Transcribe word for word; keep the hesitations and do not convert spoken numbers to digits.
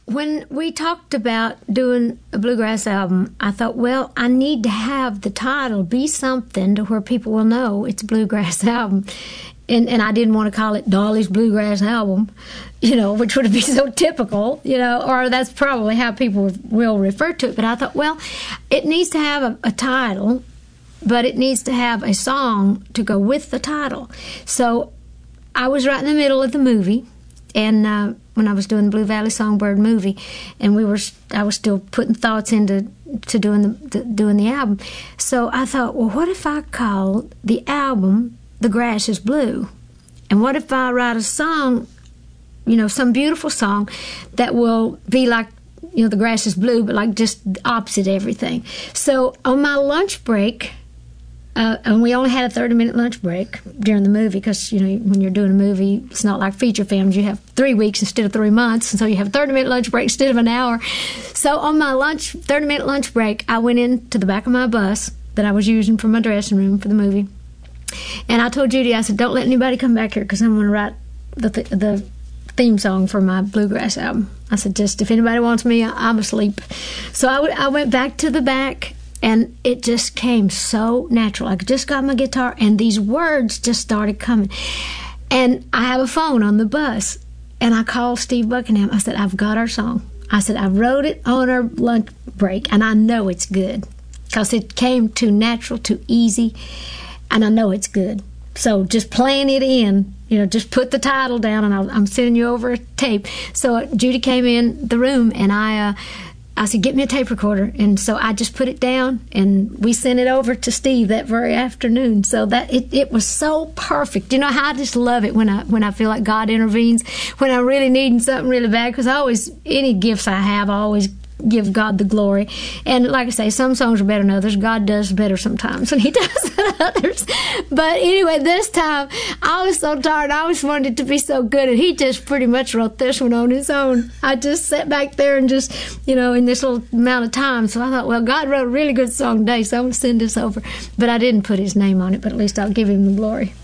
when we talked about doing a bluegrass album, I thought, well, I need to have the title be something to where people will know it's a bluegrass album. And, and I didn't want to call it Dolly's Bluegrass Album, you know, which would be so typical, you know, or that's probably how people will refer to it. But I thought, well, it needs to have a, a title, but it needs to have a song to go with the title. So I was right in the middle of the movie, and uh, when I was doing the Blue Valley Songbird movie, and we were, I was still putting thoughts into to doing the, the doing the album. So I thought, well, what if I called the album The Grass is Blue? And what if I write a song, you know, some beautiful song that will be like, you know, the grass is blue, but like just opposite everything. So on my lunch break, uh, and we only had a thirty-minute lunch break during the movie because, you know, when you're doing a movie, it's not like feature films. You have three weeks instead of three months, and so you have a thirty-minute lunch break instead of an hour. So on my lunch, thirty-minute lunch break, I went into the back of my bus that I was using for my dressing room for the movie. And I told Judy, I said, don't let anybody come back here because I'm going to write the th- the theme song for my bluegrass album. I said, just if anybody wants me, I- I'm asleep. So I, w- I went back to the back, and it just came so natural. I just got my guitar, and these words just started coming. And I have a phone on the bus, and I called Steve Buckingham. I said, I've got our song. I said, I wrote it on our lunch break, and I know it's good because it came too natural, too easy. And I know it's good. So just playing it in, you know, just put the title down, and I'll, I'm sending you over a tape. So Judy came in the room, and I uh, I said, get me a tape recorder. And so I just put it down, and we sent it over to Steve that very afternoon. So that it, it was so perfect. You know how I just love it when I when I feel like God intervenes, when I'm really needing something really bad, because I always, any gifts I have, I always give God the glory. And like I say, some songs are better than others. God does better sometimes than he does than others. But anyway, this time I was so tired. I always wanted it to be so good, and he just pretty much wrote this one on his own. I just sat back there and just, you know, in this little amount of time. So I thought, well, God wrote a really good song today, so I'm going to send this over. But I didn't put his name on it, but at least I'll give him the glory.